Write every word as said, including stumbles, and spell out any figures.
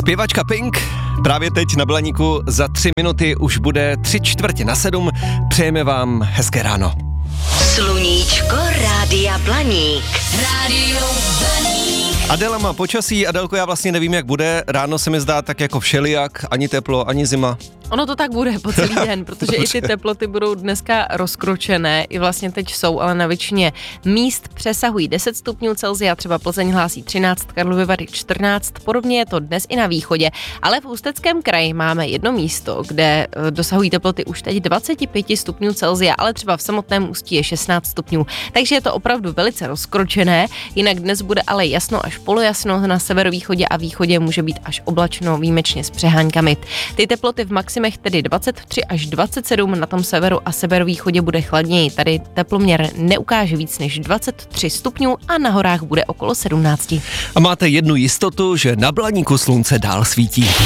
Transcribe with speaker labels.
Speaker 1: Zpěvačka Pink právě teď na Blaníku, za tři minuty už bude tři čtvrtě na sedm. Přejeme vám hezké ráno.
Speaker 2: Sluníčko Rádia Blaník. Rádio Blaník.
Speaker 1: Adela má počasí. Adelko, já vlastně nevím, jak bude. Ráno se mi zdá tak jako všelijak, ani teplo, ani zima.
Speaker 3: Ono to tak bude po celý den, protože i ty teploty budou dneska rozkročené, i vlastně teď jsou, ale na většině míst přesahují deset stupňů Celsia, třeba Plzeň hlásí třináct, Karlovy Vary čtrnáct, podobně je to dnes i na východě, ale v Ústeckém kraji máme jedno místo, kde dosahují teploty už teď dvacet pět stupňů Celsia, ale třeba v samotném Ústí je šestnáct stupňů, takže je to opravdu velice rozkročené, jinak dnes bude ale jasno až polojasno, na severovýchodě a východě může být až oblačno, výjimečně s přeháňkami. Ty teploty v maximech tedy dvacet tři až dvacet sedm, na tom severu a severovýchodě bude chladněji. Tady teploměr neukáže víc než dvacet tři stupňů a na horách bude okolo sedmnáct.
Speaker 1: A máte jednu jistotu, že na Blaníku slunce dál svítí.